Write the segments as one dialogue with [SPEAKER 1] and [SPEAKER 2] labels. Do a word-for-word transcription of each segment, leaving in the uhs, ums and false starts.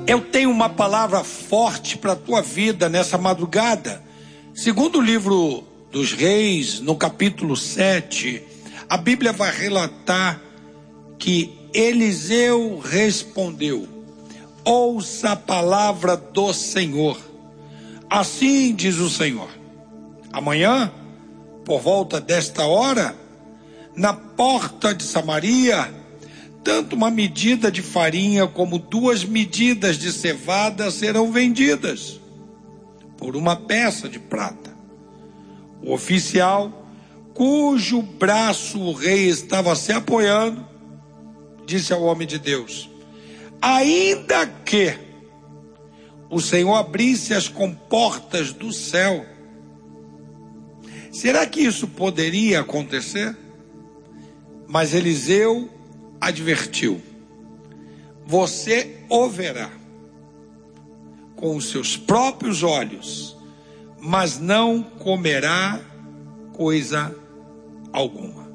[SPEAKER 1] Eu tenho uma palavra forte para a tua vida nessa madrugada. Segundo o livro dos Reis, no capítulo sete, a Bíblia vai relatar que Eliseu respondeu: ouça a palavra do Senhor. Assim diz o Senhor: amanhã, por volta desta hora, na porta de Samaria, tanto uma medida de farinha como duas medidas de cevada serão vendidas por uma peça de prata. O oficial, cujo braço o rei estava se apoiando, disse ao homem de Deus: ainda que o Senhor abrisse as comportas do céu, será que isso poderia acontecer? Mas Eliseu advertiu: você o verá com os seus próprios olhos, mas não comerá coisa alguma.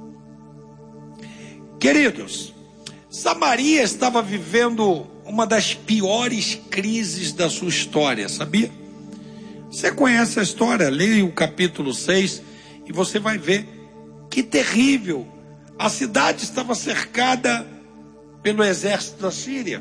[SPEAKER 1] Queridos, Samaria estava vivendo uma das piores crises da sua história, sabia? Você conhece a história, leia o capítulo seis e você vai ver que terrível. A cidade estava cercada pelo exército da Síria.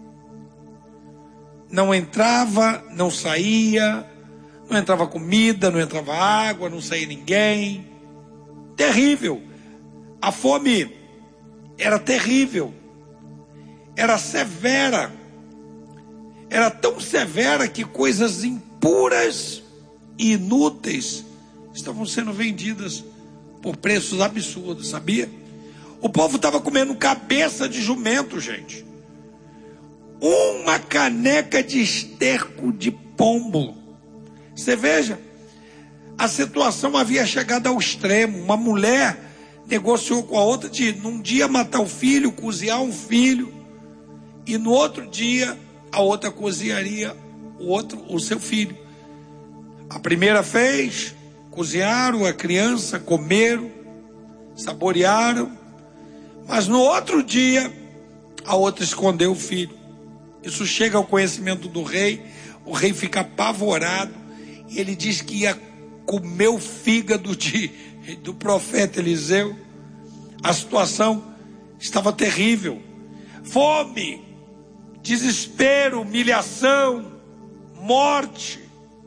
[SPEAKER 1] Não entrava, não saía, não entrava comida, não entrava água, não saía ninguém. Terrível. A fome era terrível. Era severa. Era tão severa que coisas impuras e inúteis estavam sendo vendidas por preços absurdos, sabia? O povo estava comendo cabeça de jumento, gente. Uma caneca de esterco de pombo. Você veja, a situação havia chegado ao extremo. Uma mulher negociou com a outra de num dia matar o filho, cozinhar um filho, e no outro dia a outra cozinharia o outro, o seu filho. A primeira fez, cozinharam a criança, comeram, saborearam, mas no outro dia a outra escondeu o filho. Isso chega ao conhecimento do rei. O rei fica apavorado e ele diz que ia comer o fígado de, do profeta Eliseu. A situação estava terrível. Fome, desespero, humilhação, morte.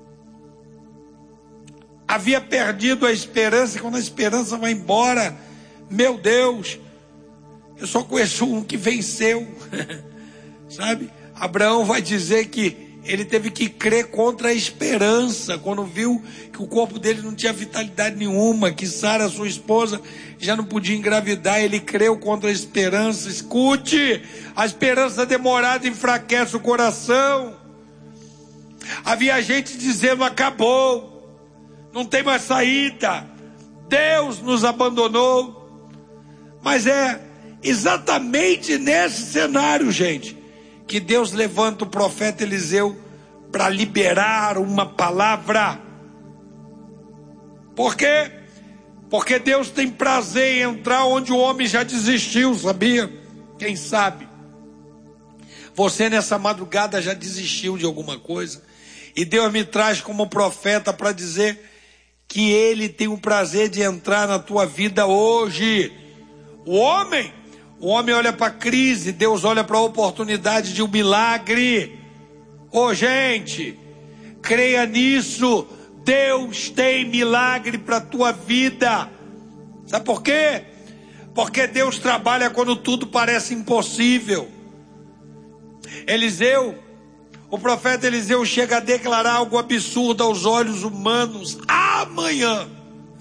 [SPEAKER 1] Havia perdido a esperança. Quando a esperança vai embora, meu Deus, eu só conheço um que venceu. Sabe? Abraão vai dizer que ele teve que crer contra a esperança, quando viu que o corpo dele não tinha vitalidade nenhuma, que Sara, sua esposa, já não podia engravidar. Ele creu contra a esperança. Escute, a esperança demorada enfraquece o coração. Havia gente dizendo: acabou, não tem mais saída, Deus nos abandonou. Mas é exatamente nesse cenário, gente, que Deus levanta o profeta Eliseu para liberar uma palavra. Por quê? Porque Deus tem prazer em entrar onde o homem já desistiu, sabia? Quem sabe você nessa madrugada já desistiu de alguma coisa, e Deus me traz como profeta para dizer que Ele tem o prazer de entrar na tua vida hoje. O homem O homem olha para a crise, Deus olha para a oportunidade de um milagre. Ô, gente, creia nisso. Deus tem milagre para a tua vida. Sabe por quê? Porque Deus trabalha quando tudo parece impossível. Eliseu, o profeta Eliseu chega a declarar algo absurdo aos olhos humanos. Amanhã,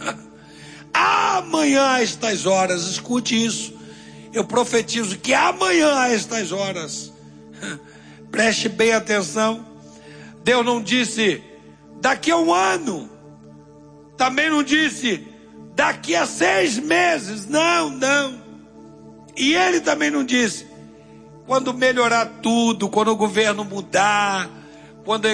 [SPEAKER 1] amanhã a estas horas, escute isso. Eu profetizo que amanhã a estas horas, preste bem atenção, Deus não disse daqui a um ano, também não disse daqui a seis meses, não, não. E Ele também não disse quando melhorar tudo, quando o governo mudar, quando a